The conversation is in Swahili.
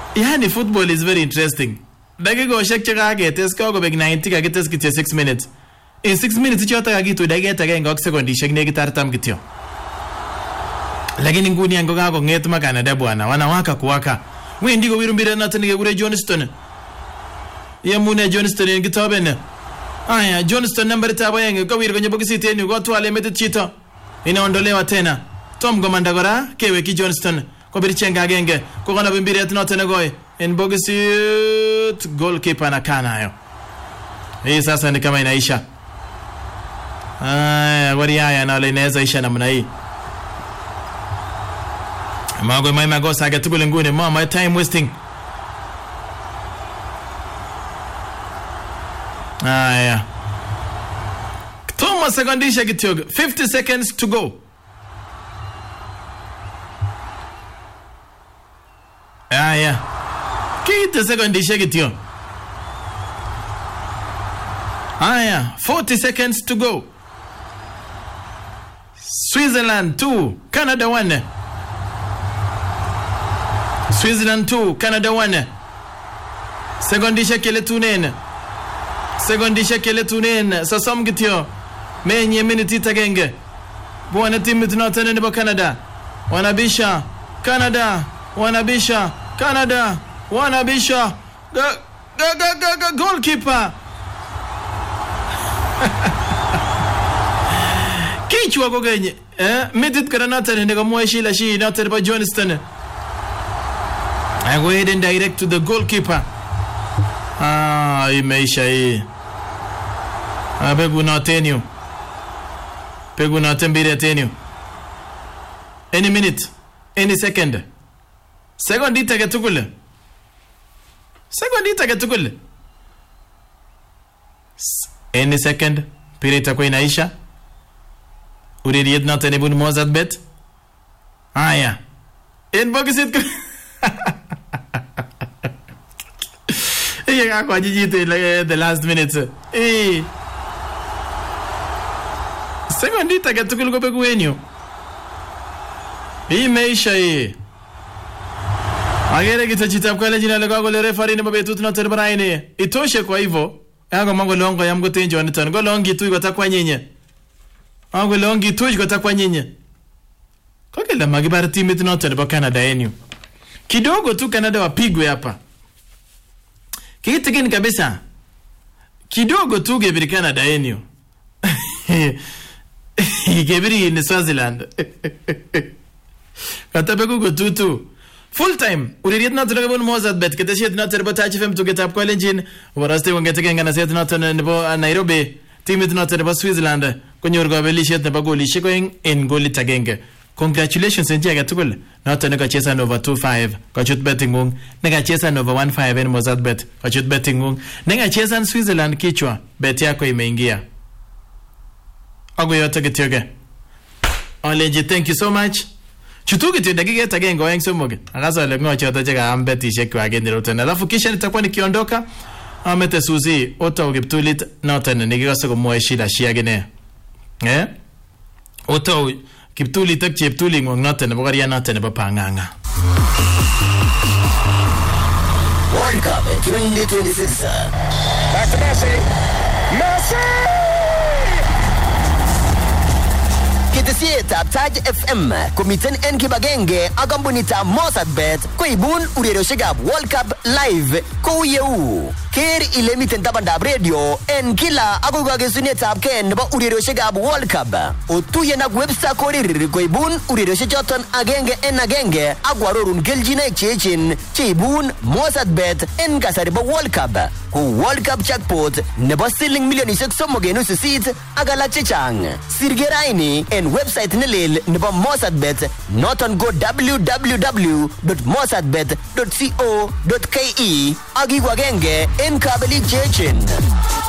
Yani football is very interesting. Dakikoshek che kagetes kokobek 90 kagetes kityo 6 minutes. In 6 minutes choto kakitu dakika agenge ak sekondishek nekit 40 kityo. Lakini nguni yango kakonget ma Canada bwana, wanawaka kuwaka. Wendi kowiru mbiret noton nekekure Johnston. Yemune Johnston en kitoben. Aya, Johnston nambaritab aeng kowir kwenye bokisit en yu kotwale metit chito. Inaondolewa tena. Tom komanda kora keweki Johnston. Kobir chenga agenge kokonob mbiret noton nekoi en bokisit, goalkeeper na kanayo. Hii sasa ni kama inaisha. Wari haya na inaweza isha namna hii. Mago mai magosa age tugul ngune mama time wasting. Aya. Thomas sekondisha kityogo. 50 seconds to go. Aya. Kite sekondisha kityo. Aya, 40 seconds to go. Switzerland 2, Canada 1. Switzerland 2, Canada 1. Sekondisha kele tunen. Sasom kityo. Menye minute tagenge. Bwana timu tunatana nebo Canada. Wanabisha. Canada. Goalkeeper. Kichwa kogenye. Midit kana natane ndega mweshila shi natane ba Johnston. I go ahead and direct to the goalkeeper. Imeisha hii. Pegu na tembire tenyu. Any minute, any second. Secondita ketukule. Any second, pirita kwa inaisha. Uririet natane bun Mozartbet. Aya. En bokisit Iya kwa jijite the last minute. Sekondita ketukul ko pegu enyo. Imeisha hii. Agere kitachita kwa jina la kwa le referee ni babetut na terbaraine. Itoshe kwa hivyo. Yago mango longo ya mgotenjo aniton. Go longi tu ikotakwa nyenye. Mango longi tu ikotakwa nyenye. Kwa kila magibara timu yetu note ba Canada yenu. Kidogo tu Canada wapigwe hapa. Kitikini kabisa. Kidogo tu gebiri Canada yenu. Gebiri ni Swaziland. Katabeku go tutu. Full time. Uririet na tunakabun Mozartbet. Keteshiet na terba Touch FM to get up kwa lenjin. Waraste wangeteke na set na tunabo Nairobi. Timu yetu na terba Switzerland. Kwenye urgabelishet na bagoli shiko in goli tagenge. Congratulations nje gatukul. Na tunaka chesa over 25. Kachut betting ngung. Nega chesa over 15 en Mozartbet. Kachut betting ngung. Nega chesa Switzerland kichwa. Bet yako imeingia. Ago yote kityoge. Olenji, thank you so much. Chutuki tu dakika tagengo weng somoge. Akasa le ngoa chota cheka ambeti sheku ageni rotena. Alafu kisha nitakuwa nikiondoka. Amete Suzi ota ukiptulit notena nikikasa kumweshila shiagene. Ota ukiptulit ak cheptuli ngong notena bakaria notena bapanganga. World Cup 2026. Back to Messi. Kitesietab Taj FM komiten en kibagenge ak kampunitab Mozartbet koibun urerioshekab World Cup live kou yeu. Ker ile miten tabandab radio en kila akoi kakesunetab ke nebo urerioshekab World Cup. Otuyen ak Webster Korir koibun urerioshechoton agenge en agenge ak warorun keljinoik cheechen cheibun Mozartbet en kasari bo World Cup. Kou World Cup jackpot nebo siling milionishek 3.8 ak alak chechang. Sirgeraini en website nelel nebo Mozartbet noton go www.mozartbet.co.ke ak iku agenge en kabelik cheechen.